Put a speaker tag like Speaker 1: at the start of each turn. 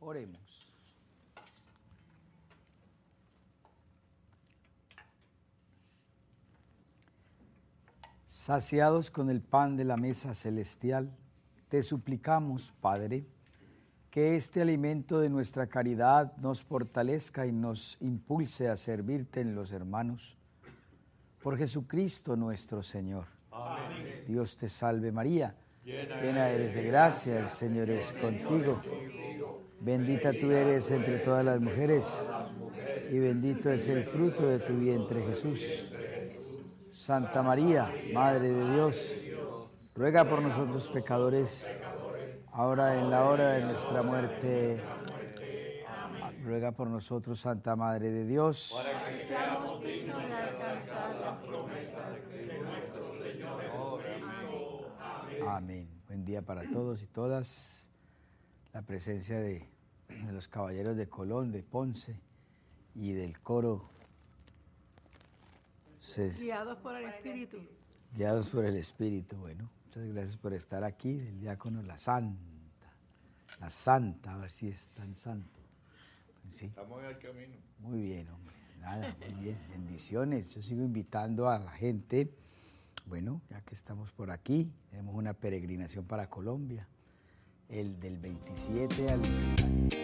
Speaker 1: Oremos. Saciados con el pan de la mesa celestial, te suplicamos, Padre, que este alimento de nuestra caridad nos fortalezca y nos impulse a servirte en los hermanos. Por Jesucristo nuestro Señor.
Speaker 2: Amén.
Speaker 1: Dios te salve María, llena eres de gracia, el Señor es contigo. Bendita tú eres entre todas las mujeres, y bendito es el fruto de tu vientre, Jesús. Santa María, Madre de Dios, ruega por nosotros pecadores, ahora en la hora de nuestra muerte. Ruega por nosotros, Santa Madre de Dios,
Speaker 2: Para que seamos dignos de alcanzar las promesas de nuestro Señor Jesucristo. Amén.
Speaker 1: Amén. Buen día para todos y todas. La presencia de los caballeros de Colón, de Ponce y del coro.
Speaker 3: Guiados por el Espíritu.
Speaker 1: Guiados por el Espíritu. Bueno, muchas gracias por estar aquí. El diácono, la Santa, a ver si es tan santo. Sí.
Speaker 2: Estamos en el camino.
Speaker 1: Muy bien, hombre. Nada, muy bien. Bendiciones. Yo sigo invitando a la gente. Bueno, ya que estamos por aquí, tenemos una peregrinación para Colombia. El del 27 al